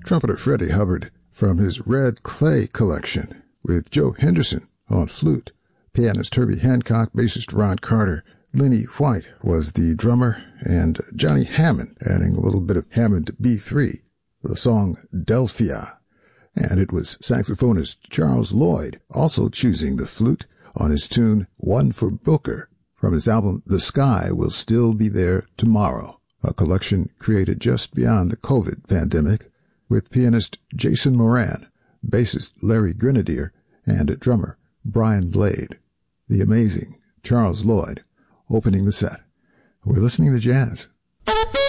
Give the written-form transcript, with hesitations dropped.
trumpeter Freddie Hubbard from his Red Clay collection, with Joe Henderson on flute, pianist Herbie Hancock, bassist Ron Carter, Lenny White was the drummer, and Johnny Hammond adding a little bit of Hammond B3, the song Delphia. And it was saxophonist Charles Lloyd also choosing the flute on his tune One for Booker from his album The Sky Will Still Be There Tomorrow, a collection created just beyond the COVID pandemic with pianist Jason Moran, bassist Larry Grenadier, and drummer Brian Blade. The amazing Charles Lloyd opening the set. We're listening to jazz.